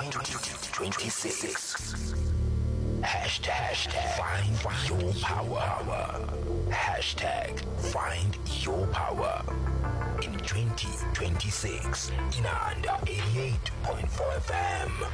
2026. Hashtag find your power. Hashtag find your power. In 2026, in under 88.4 FM.